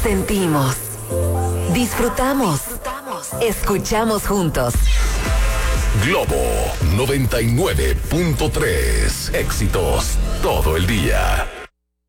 Sentimos, disfrutamos, escuchamos juntos. Globo 99.3. Éxitos todo el día.